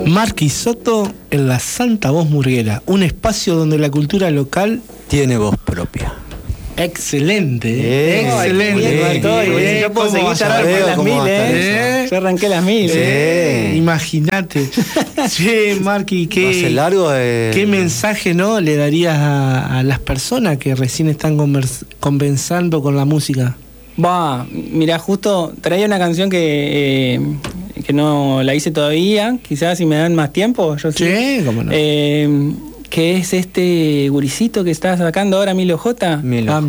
Marky Soto en la Santa Voz Murguera, un espacio donde la cultura local tiene voz propia. Excelente, excelente. Yo puedo seguir charlando las 1000, Yo arranqué las 1000. Imagínate. Che, Marky, ¿qué mensaje no le darías a las personas que recién están comenzando con la música? Mira, justo traía una canción que no la hice todavía, quizás si me dan más tiempo, yo sí. Cómo no. Que es este guricito que está sacando ahora Milo J.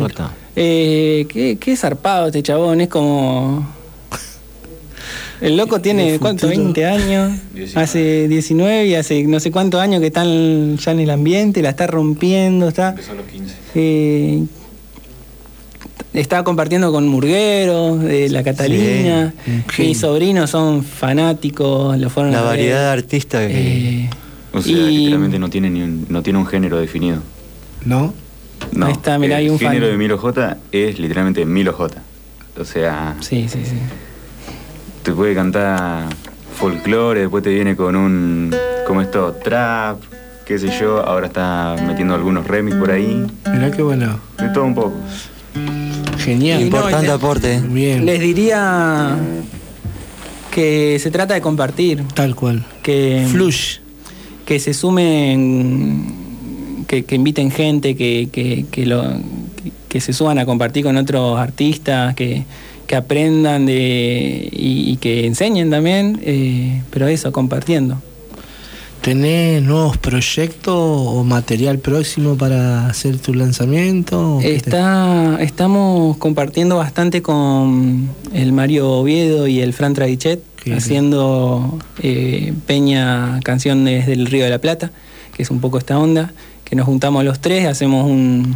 Qué zarpado este chabón, es como... El loco tiene, ¿cuánto? 20 años, 19. Hace 19 y hace no sé cuántos años que están ya en el ambiente, la está rompiendo, está... Empezó a los 15. Estaba compartiendo con Murgueros, de la Catalina. Sí. Mis sobrinos son fanáticos, lo fueron la a ver. Variedad de artistas que... O sea, literalmente no tiene un género definido. ¿No? No. Ahí está, mirá, hay un género de Milo J es literalmente Milo J. O sea... Sí. Te puede cantar folclore, después te viene con un... ¿Cómo es todo? Trap, qué sé yo. Ahora está metiendo algunos remix por ahí. Mirá qué bueno. De todo un poco. Genial. Importante aporte. Bien. Les diría que se trata de compartir. Tal cual. Que fluye. Que se sumen, que inviten gente, que se suban a compartir con otros artistas, que aprendan y que enseñen también, pero eso, compartiendo. ¿Tenés nuevos proyectos o material próximo para hacer tu lanzamiento? Estamos compartiendo bastante con el Mario Oviedo y el Fran Tradichet, haciendo Peña Canciones del Río de la Plata, que es un poco esta onda, que nos juntamos los tres, hacemos un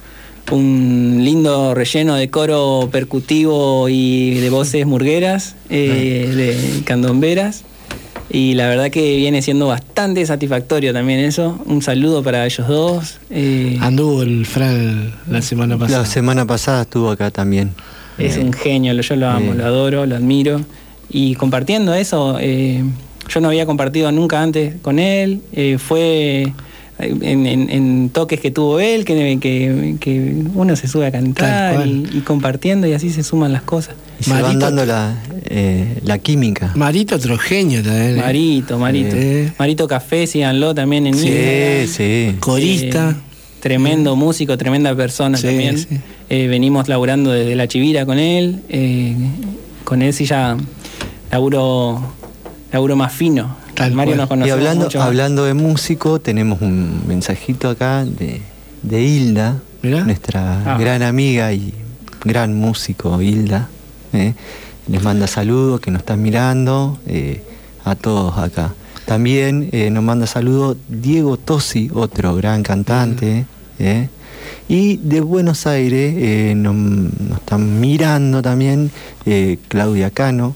lindo relleno de coro percutivo y de voces murgueras, de candomberas. Y la verdad que viene siendo bastante satisfactorio también eso. Un saludo para ellos dos. Anduvo el Fran la semana pasada. La semana pasada estuvo acá también. Es un genio, yo lo amo, lo adoro, lo admiro. Y compartiendo eso, yo no había compartido nunca antes con él. Fue en toques que tuvo él, que uno se sube a cantar y compartiendo, y así se suman las cosas. Se van dando la química. Marito, otro genio también. Marito Café, síganlo también en Instagram. Sí. Corista. Tremendo músico, tremenda persona también. Sí. Venimos laburando desde La Chivira con él. Con él sí ya laburo más fino. Mario nos conoce. Y hablando de músico, tenemos un mensajito acá de Hilda, nuestra gran amiga y gran músico, Hilda. Les manda saludos, que nos están mirando, a todos acá. También nos manda saludos Diego Tosi, otro gran cantante. Y de Buenos Aires nos están mirando también Claudia Cano,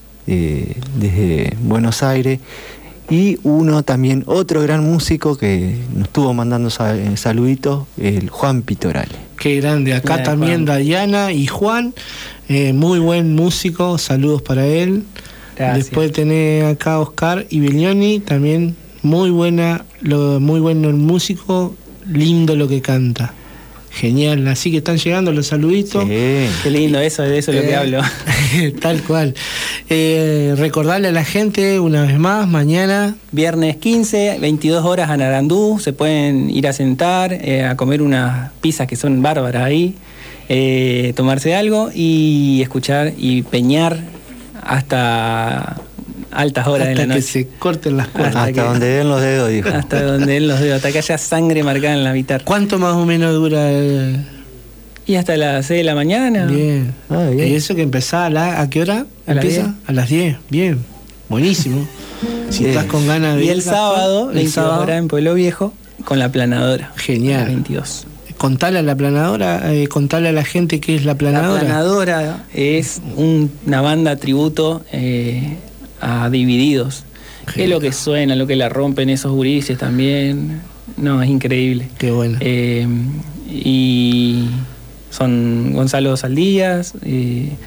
desde Buenos Aires. Y otro gran músico que nos estuvo mandando saluditos, el Juan Pitorale. Qué grande, acá también Juan. Dayana y Juan, muy buen músico, saludos para él. Gracias. Después tenés acá Oscar y Belioni, también muy bueno el músico, lindo lo que canta. Genial, así que están llegando los saluditos. Sí. Qué lindo de eso es lo que hablo. Tal cual. Recordarle a la gente una vez más, mañana viernes 15, 22 horas en Arandú, se pueden ir a sentar, a comer unas pizzas que son bárbaras ahí, tomarse algo y escuchar y peñar hasta altas horas de la noche. Hasta que se corten las cuerdas. Hasta donde den los dedos, dijo. Hasta donde den los dedos, hasta que haya sangre marcada en la guitarra. ¿Cuánto más o menos dura Y hasta las 6 de la mañana. Bien. ¿Y eso que empezaba a qué hora? ¿Empieza? A las 10. Bien. Buenísimo. Si estás con ganas de... Y el sábado, 22 horas en Pueblo Viejo, con la planadora. Genial. 22. Contale a la planadora, contale a la gente qué es la planadora. La planadora es una banda tributo a Divididos. Genial. Es lo que suena, lo que la rompen esos gurises también. No, es increíble. Qué bueno. Y son Gonzalo Saldías,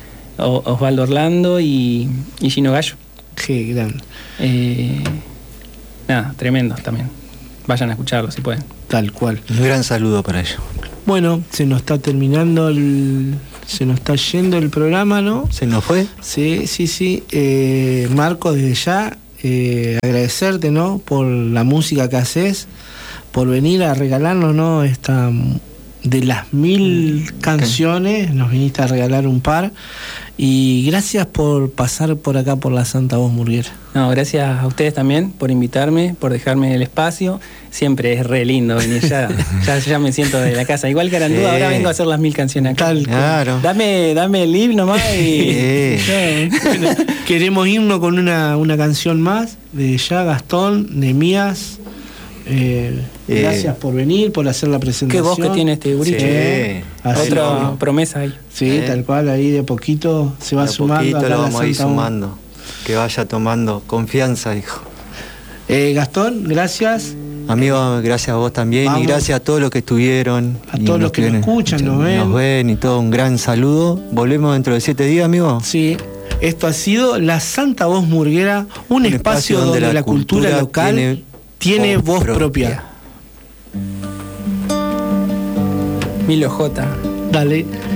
Osvaldo Orlando y Gino Gallo. Qué grande. nada, tremendos también. Vayan a escucharlos si pueden. Tal cual. Un gran saludo para ellos. Bueno, se nos está terminando se nos está yendo el programa, ¿no? ¿Se nos fue? Sí. Marco, desde ya, agradecerte, ¿no? Por la música que haces, por venir a regalarnos, ¿no? Esta, de las 1000 canciones, nos viniste a regalar un par. Y gracias por pasar por acá por la Santa Voz Murguera. No, gracias a ustedes también por invitarme, por dejarme el espacio. Siempre es re lindo venir, ya me siento de la casa. Igual que Arandúa, ahora vengo a hacer las 1000 canciones acá. Claro. Dame el live nomás y... Bueno, queremos irnos con una canción más de ya, Gastón, de Mías. Gracias por venir, por hacer la presentación. Qué voz que tiene este gurito. Otra promesa ahí. Sí, tal cual, ahí de poquito se va sumando. De poquito lo vamos a ir sumando. Que vaya tomando confianza, hijo. Gastón, gracias. Amigo, gracias a vos también. Vamos. Y gracias a todos los que estuvieron. A todos los que nos escuchan, nos ven y todo, un gran saludo. ¿Volvemos dentro de 7 días, amigo? Sí. Esto ha sido la Santa Voz Murguera, un espacio donde la cultura local tiene voz propia. Milo J. Dale.